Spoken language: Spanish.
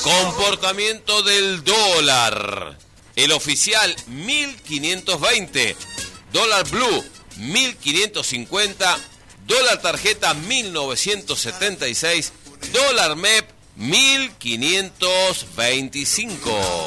Comportamiento del dólar. El oficial 1520. Dólar blue 1550. Dólar tarjeta 1976. Dólar MEP 1525.